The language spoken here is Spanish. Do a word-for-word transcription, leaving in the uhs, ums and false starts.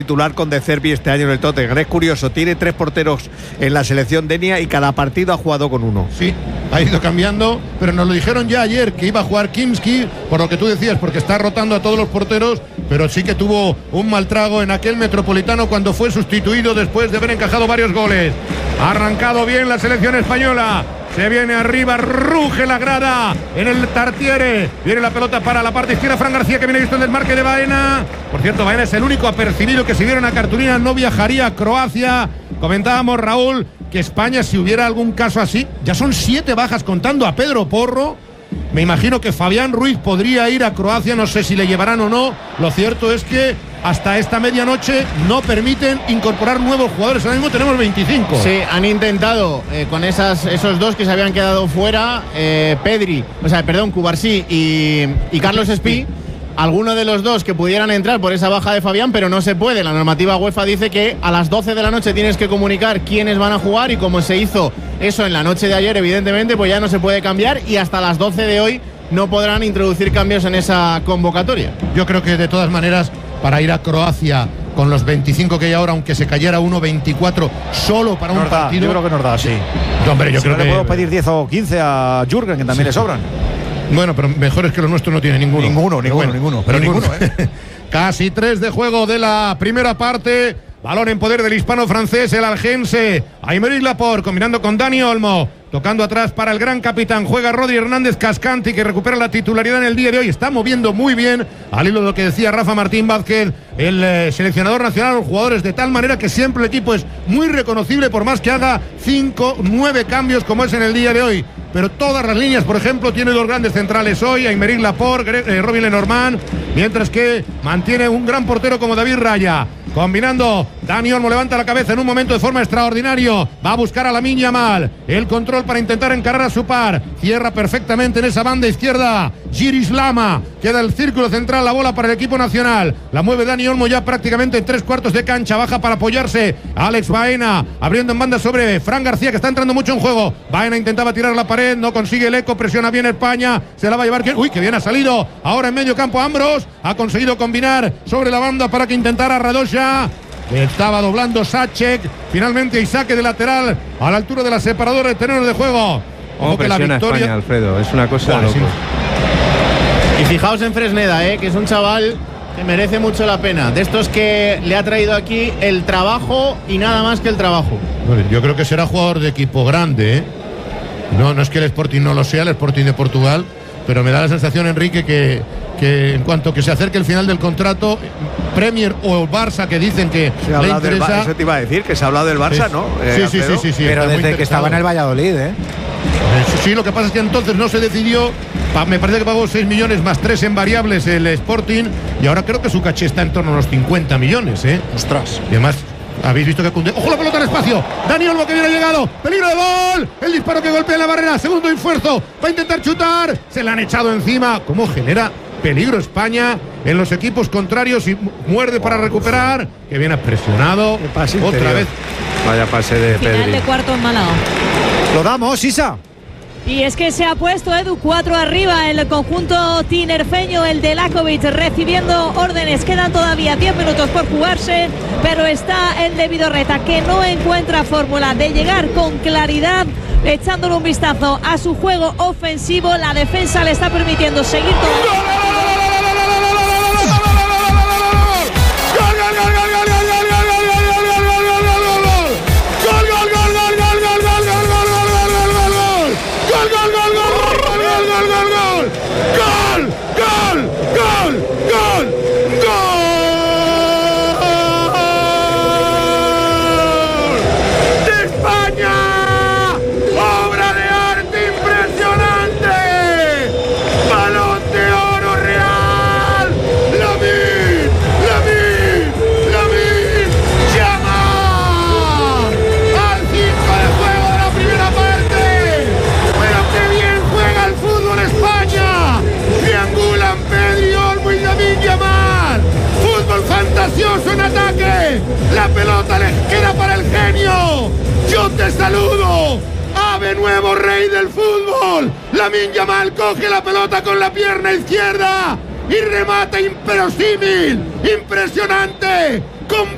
titular con De Zerbi este año en el Tottenham. Es curioso, tiene tres porteros en la selección Denia y cada partido ha jugado con uno. Sí, ha ido cambiando, pero nos lo dijeron ya ayer que iba a jugar Kimski, por lo que tú decías, porque está rotando a todos los porteros, pero sí que tuvo un mal trago en aquel Metropolitano cuando fue sustituido después de haber encajado varios goles. Ha arrancado bien la selección española. Se viene arriba, ruge la grada en el Tartiere. Viene la pelota para la parte izquierda. Fran García, que viene visto el desmarque de Baena. Por cierto, Baena es el único apercibido que si viera una cartulina no viajaría a Croacia. Comentábamos, Raúl, que España, si hubiera algún caso así, ya son siete bajas contando a Pedro Porro. Me imagino que Fabián Ruiz podría ir a Croacia, no sé si le llevarán o no. Lo cierto es que hasta esta medianoche no permiten incorporar nuevos jugadores. Ahora mismo tenemos veinticinco. Sí, han intentado eh, con esas, esos dos que se habían quedado fuera, eh, Pedri, o sea, perdón, Cubarsí y, y Carlos Espí. Alguno de los dos que pudieran entrar por esa baja de Fabián, pero no se puede. La normativa UEFA dice que a las doce de la noche tienes que comunicar quiénes van a jugar, y como se hizo eso en la noche de ayer, evidentemente, pues ya no se puede cambiar, y hasta las doce de hoy no podrán introducir cambios en esa convocatoria. Yo creo que de todas maneras, para ir a Croacia con los veinticinco que hay ahora, aunque se cayera uno veinticuatro solo para nos un da, partido. Yo creo que nos da, sí. No, hombre, yo si creo no que le puedo pedir diez o quince a Jürgen, que también sí le sobran. Bueno, pero mejor es que los nuestros no tienen ninguno. Ninguno, ninguno, bueno, ninguno. Pero ninguno, ninguno ¿eh? Casi tres de juego de la primera parte. Balón en poder del hispano-francés, el algense. Aymeric Laporte combinando con Dani Olmo. Tocando atrás para el gran capitán. Juega Rodri Hernández Cascanti, que recupera la titularidad en el día de hoy. Está moviendo muy bien, al hilo de lo que decía Rafa Martín Vázquez, el eh, seleccionador nacional, los jugadores, de tal manera que siempre el equipo es muy reconocible, por más que haga cinco, nueve cambios como es en el día de hoy. Pero todas las líneas, por ejemplo, tiene dos grandes centrales hoy, Aymeric Laporte, eh, Robin Lenormand, mientras que mantiene un gran portero como David Raya. Combinando, Dani Olmo levanta la cabeza en un momento de forma extraordinario. Va a buscar a Lamine Yamal. El control para intentar encargar a su par. Cierra perfectamente en esa banda izquierda Giris Lama. Queda el círculo central, la bola para el equipo nacional. La mueve Dani Olmo ya prácticamente en tres cuartos de cancha. Baja para apoyarse Alex Baena. Abriendo en banda sobre Fran García, que está entrando mucho en juego. Baena intentaba tirar la pared, no consigue el eco. Presiona bien España. Se la va a llevar. Uy, que bien ha salido. Ahora en medio campo Ambros. Ha conseguido combinar sobre la banda para que intentara Radosha. Estaba doblando Sacek. Finalmente hay saque de lateral a la altura de la separadora de terrenos de juego. Ojo que la victoria, España, Alfredo, es una cosa de loco. Y fijaos en Fresneda, ¿eh? que es un chaval que merece mucho la pena. De estos que le ha traído aquí el trabajo y nada más que el trabajo. Yo creo que será jugador de equipo grande, ¿eh? No, no es que el Sporting no lo sea, el Sporting de Portugal, pero me da la sensación, Enrique, que, que en cuanto que se acerque el final del contrato, Premier o Barça, que dicen que se ha le del, interesa. eso te iba a decir, que se ha hablado del Barça, sí. ¿no? Eh, sí, sí, sí, sí, sí. Pero desde que estaba en el Valladolid, ¿eh? Sí, lo que pasa es que entonces no se decidió. Me parece que pagó seis millones más tres en variables el Sporting, y ahora creo que su caché está en torno a los cincuenta millones, ¿eh? Ostras. Y además, habéis visto que Koundé. ¡Ojo la pelota al espacio! Dani Olmo, que viene llegado. ¡Peligro de gol! El disparo que golpea la barrera. Segundo esfuerzo. Va a intentar chutar. Se le han echado encima. ¿Cómo genera peligro España en los equipos contrarios? Y muerde para recuperar. Que viene presionado. Otra vez. Vaya pase de Pedri. Final de cuarto en Málaga. Lo damos, Isa. Y es que se ha puesto Edu cuatro arriba el conjunto tinerfeño, el de Lakovic, recibiendo órdenes. Quedan todavía diez minutos por jugarse, pero está el de Vidorreta, que no encuentra fórmula de llegar con claridad, echándole un vistazo a su juego ofensivo. La defensa le está permitiendo seguir todo. En ataque, la pelota les queda para el genio. Yo te saludo, ave nuevo rey del fútbol. Lamine Yamal coge la pelota con la pierna izquierda y remata inverosímil, impresionante, con